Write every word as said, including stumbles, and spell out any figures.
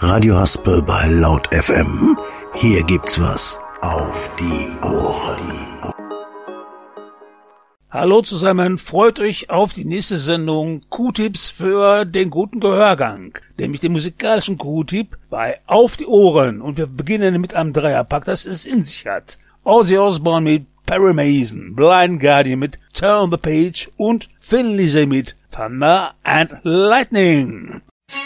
Radio Haspel bei Laut F M. Hier gibt's was auf die Ohren. Hallo zusammen, freut euch auf die nächste Sendung Q-Tipps für den guten Gehörgang, nämlich den musikalischen Q-Tipp bei Auf die Ohren. Und wir beginnen mit einem Dreierpack, das es in sich hat. Ozzy Osbourne mit Perry Mason, Blind Guardian mit Turn the Page und Thin Lizzy mit Thunder and Lightning.